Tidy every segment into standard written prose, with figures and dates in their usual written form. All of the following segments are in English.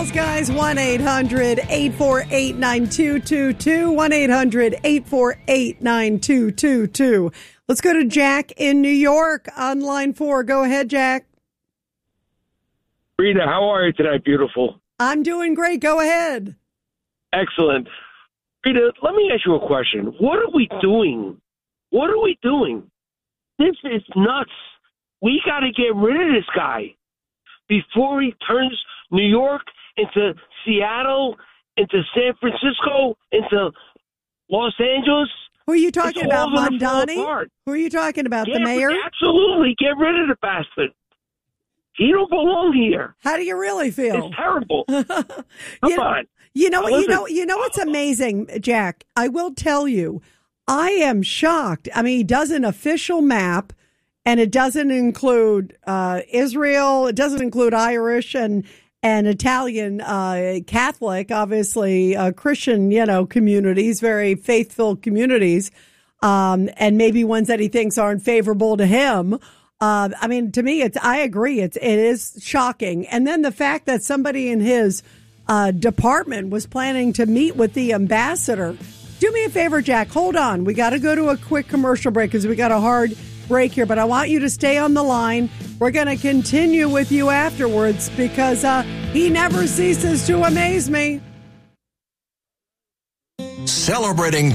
calls, guys. 1-800-848-9222. 1-800-848-9222. Let's go to Jack in New York on line 4. Go ahead, Jack. Rita, how are you tonight, beautiful? I'm doing great. Go ahead. Excellent. Rita, let me ask you a question. What are we doing? What are we doing? This is nuts. We got to get rid of this guy before he turns New York into Seattle, into San Francisco, into Los Angeles. Who are you talking about, Mondani? Who are you talking about, the mayor? Absolutely. Get rid of the bastard. He don't belong here. How do you really feel? It's terrible. Come on. You know what's amazing, Jack? I will tell you, I am shocked. I mean, he does an official map, and it doesn't include Israel. It doesn't include Irish and Italian Catholic, obviously Christian, communities, very faithful communities, and maybe ones that he thinks aren't favorable to him. I mean, to me, I agree. It is shocking. And then the fact that somebody in his department was planning to meet with the ambassador. Do me a favor, Jack. Hold on. We got to go to a quick commercial break because we got a hard break here. But I want you to stay on the line. We're going to continue with you afterwards because he never ceases to amaze me. Celebrating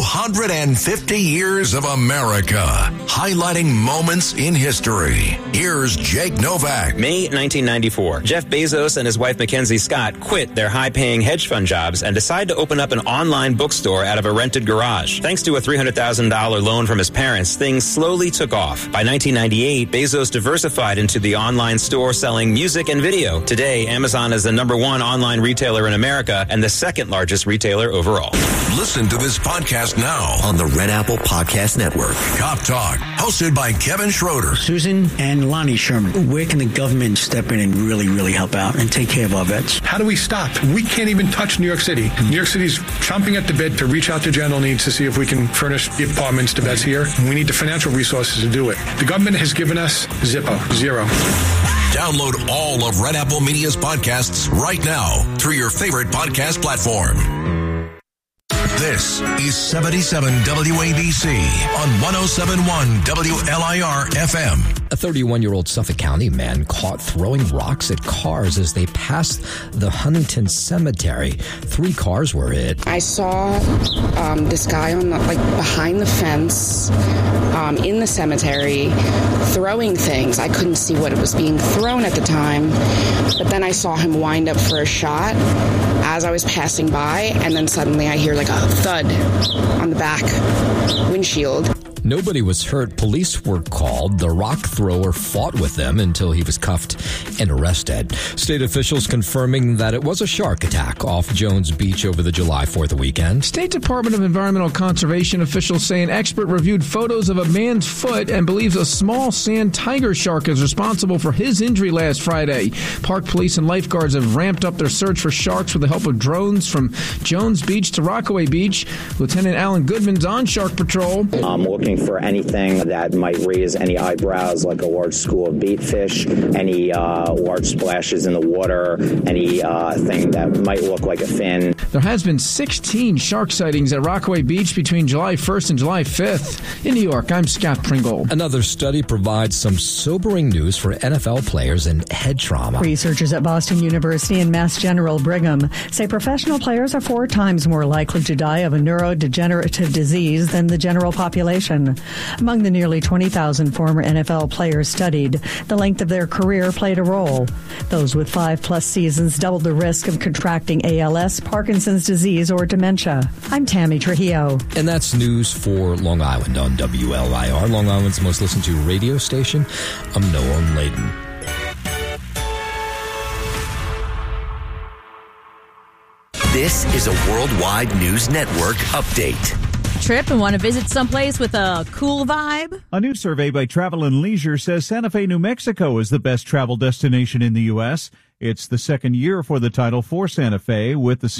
250 years of America, highlighting moments in history. Here's Jake Novak. May 1994. Jeff Bezos and his wife Mackenzie Scott quit their high-paying hedge fund jobs and decide to open up an online bookstore out of a rented garage. Thanks to a $300,000 loan from his parents, things slowly took off. By 1998, Bezos diversified into the online store selling music and video. Today, Amazon is the #1 online retailer in America and the second largest retailer overall. Listen to this podcast now on the Red Apple Podcast Network. Cop Talk, hosted by Kevin Schroeder. Susan and Lonnie Sherman, where can the government step in and really, really help out and take care of our vets? How do we stop? We can't even touch New York City. New York City's chomping at the bit to reach out to general needs to see if we can furnish the apartments to vets here. And we need the financial resources to do it. The government has given us Zippo, zero. Download all of Red Apple Media's podcasts right now through your favorite podcast platform. This is 77 WABC on 107.1 WLIR FM. A 31-year-old Suffolk County man caught throwing rocks at cars as they passed the Huntington Cemetery. 3 cars were hit. I saw this guy on behind the fence in the cemetery throwing things. I couldn't see what it was being thrown at the time, but then I saw him wind up for a shot as I was passing by, and then suddenly I hear like a thud on the back windshield. Nobody was hurt. Police were called. The rock thrower fought with them until he was cuffed and arrested. State officials confirming that it was a shark attack off Jones Beach over the July 4th weekend. State Department of Environmental Conservation officials say an expert reviewed photos of a man's foot and believes a small sand tiger shark is responsible for his injury last Friday. Park police and lifeguards have ramped up their search for sharks with the help of drones from Jones Beach to Rockaway Beach. Lieutenant Alan Goodman's on shark patrol. I'm looking for anything that might raise any eyebrows, like a large school of bait fish, any large splashes in the water, any thing that might look like a fin. There has been 16 shark sightings at Rockaway Beach between July 1st and July 5th. In New York, I'm Scott Pringle. Another study provides some sobering news for NFL players and head trauma. Researchers at Boston University and Mass General Brigham say professional players are 4 times more likely to die of a neurodegenerative disease than the general population. Among the nearly 20,000 former NFL players studied, the length of their career played a role. Those with 5+ seasons doubled the risk of contracting ALS, Parkinson's disease, or dementia. I'm Tammy Trujillo. And that's news for Long Island on WLIR, Long Island's most listened to radio station. I'm Noah Layden. This is a Worldwide News Network update. Trip and want to visit someplace with a cool vibe? A new survey by Travel and Leisure says Santa Fe, New Mexico is the best travel destination in the U.S. It's the second year for the title for Santa Fe, with the